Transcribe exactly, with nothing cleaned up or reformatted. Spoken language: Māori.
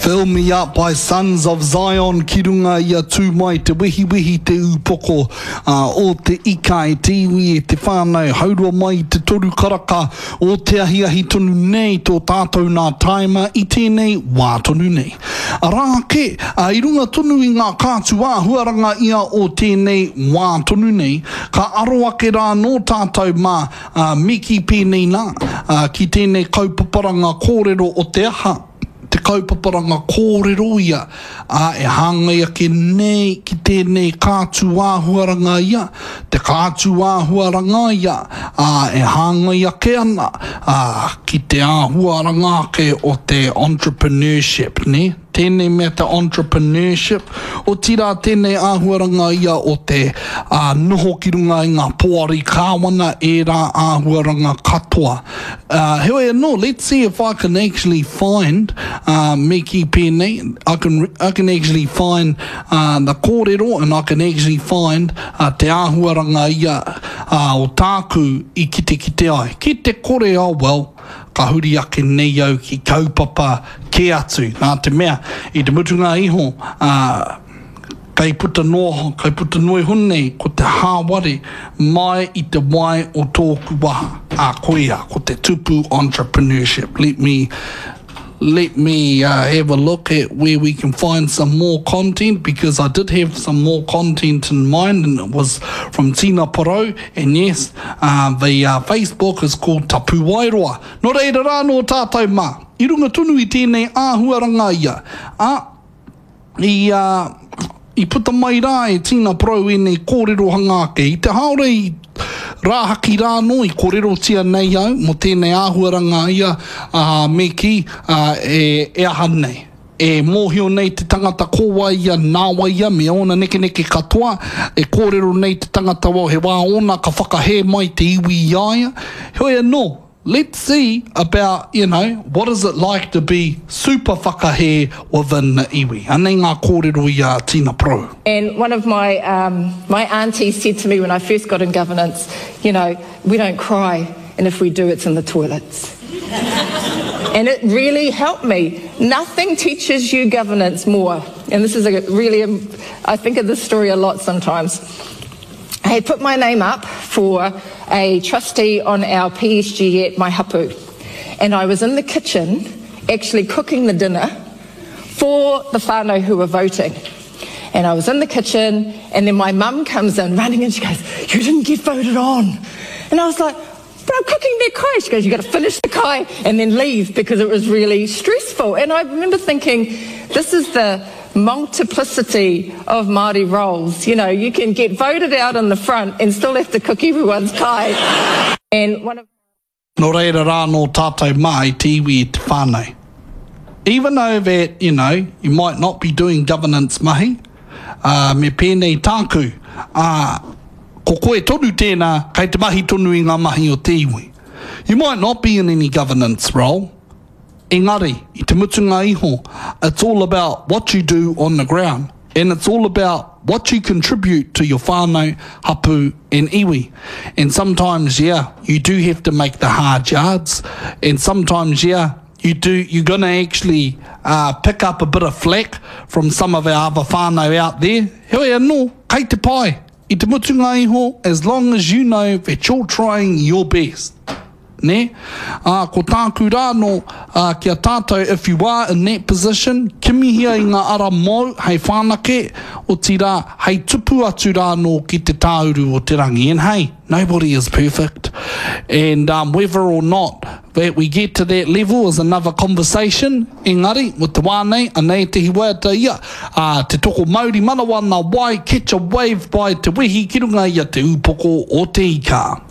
Fill me up by sons of Zion, ki runga ia tū mai te wihi wihi te upoko uh, o te ika e te iwi e te whānau, haurua mai te toru karaka o te ahi ahi tonu nei tō tātou nā taima i tēnei wā tonu nei. Arā ke, uh, i runga tonu i ngā kātua huaranga ia o tēnei wā tonu nei, ka aro ake rā no tātou mā uh, miki pēnei nā uh, ki tēnei kaupaparanga kōrero o te aha. Te kaupaparanga kōrero ia a e hangai ake nei ki tēnei kātua huaranga ia. Te kātua huaranga ia a e hangai ake ana a ki te āhuaranga ake o te entrepreneurship, ne? Tēnei mea te entrepreneurship, o tira tēnei āhuaranga ia o te uh, noho ki runga i ngā poari kāwana e rā āhuaranga katoa. Uh, heoi no, let's see if I can actually find uh, me ki pēnei, I can, I can actually find uh, the kōrero and I can actually find uh, te āhuaranga ia uh, o tāku i kite kite ai. Ki te kore au, well, ka huri ake nei au ki kaupapa ke atu. Nā te mea, i te mutunga iho, uh, kai puta noa, kai puta noi hunei, ko te hāware mai i te wai o tōku waha. A koia, ko te tupu entrepreneurship. Let me... Let me uh, have a look at where we can find some more content, because I did have some more content in mind, and it was from Tina Paro, and yes, uh, the uh, Facebook is called Tapu Wairoa. Nō reira rā no tātou mā, i runga tunu i tēnei āhuaranga ia, a, i, uh, i puta mai rā e Tina Paro e nei kōrero hanga ake, i te haore i rāhaki rā no i kōrero tia nei au mo tēnei āhuaranga ia uh, me ki uh, e, e aha nei. E mōhio nei te tangata kōwa ia, nāwa ia, me ona neke neke katoa, e kōrero nei te tangata wau he wā ona ka whakahe mai te iwi iaia. Hoi no, let's see about, you know, what is it like to be super whakahe within the iwi. Anei ngā kōrero ia Tina Paro. And one of my um, my aunties said to me when I first got in governance, you know, we don't cry, and if we do, it's in the toilets. And it really helped me. Nothing teaches you governance more. And this is a really, um, I think of this story a lot sometimes. I had put my name up for a trustee on our P S G at my hapu. And I was in the kitchen actually cooking the dinner for the whānau who were voting. And I was in the kitchen, and then my mum comes in running and she goes, "You didn't get voted on." And I was like, "But I'm cooking their kai." She goes, "You got to finish the kai and then leave," because it was really stressful. And I remember thinking, this is the multiplicity of Māori roles. You know, you can get voted out in the front and still have to cook everyone's kai. And one of... Nō reira rā no tātou mai te iwi i te whānau. Even though that, you know, you might not be doing governance mahi, uh, me pēnei tāku, uh, ko koe tonu tēnā, kei te mahi tonu i ngā mahi o te iwi. You might not be in any governance role. Engari, i te mutunga iho, it's all about what you do on the ground, and it's all about what you contribute to your whānau, hapu, and iwi. And sometimes, yeah, you do have to make the hard yards, and sometimes, yeah, you do, you're going to actually uh, pick up a bit of flack from some of our other whānau out there. Hoi anō, kei te pai, i te mutunga iho, as long as you know that you're trying your best. Ne? Uh, ko tāku rāno uh, kia tātou, if you are in that position, kimihia i ngā ara mau, hei whānake, o tira, hei tupu atu rāno ki te tāuru o te rangi. And hey, nobody is perfect. And um, whether or not that we get to that level is another conversation. Engari, with te wānei, anei te hiwata ia, uh, te toko Māori manawa nā wai, catch a wave by te wehi ki runga ia te upoko o te ika.